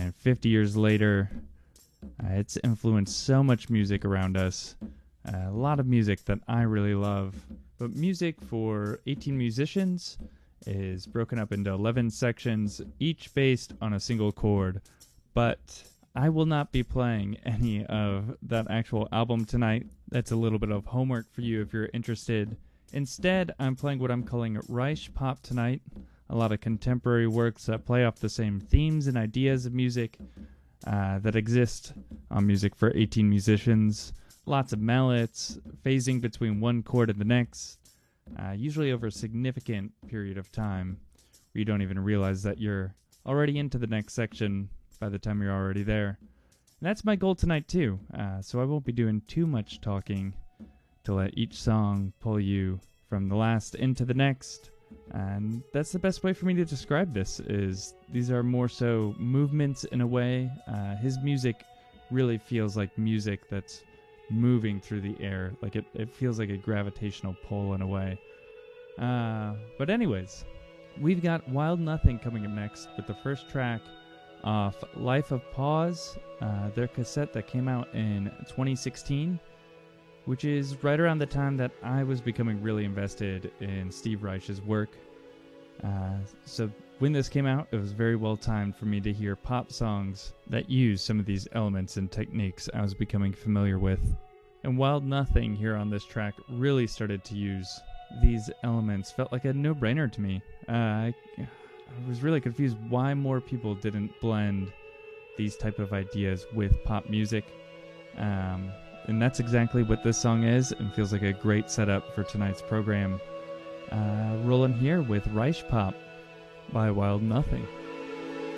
And 50 years later, it's influenced so much music around us. A lot of music that I really love. But music for 18 musicians is broken up into 11 sections, each based on a single chord. But I will not be playing any of that actual album tonight. That's a little bit of homework for you if you're interested. Instead, I'm playing what I'm calling Reich Pop tonight. A lot of contemporary works that play off the same themes and ideas of music that exist on Music for 18 Musicians. Lots of mallets, phasing between one chord and the next, usually over a significant period of time where you don't even realize that you're already into the next section by the time you're already there. And that's my goal tonight too, so I won't be doing too much talking to let each song pull you from the last into the next. And that's the best way for me to describe this, is these are more so movements in a way. His music really feels like music that's moving through the air. Like it feels like a gravitational pull in a way. But anyways, we've got Wild Nothing coming up next with the first track off Life of Pause, their cassette that came out in 2016. Which is right around the time that I was becoming really invested in Steve Reich's work. So when this came out, it was very well timed for me to hear pop songs that use some of these elements and techniques I was becoming familiar with. And Wild Nothing here on this track really started to use these elements. Felt like a no-brainer to me. I was really confused why more people didn't blend these type of ideas with pop music. And that's exactly what this song is, and feels like a great setup for tonight's program. Rolling here with Reich Pop by Wild Nothing.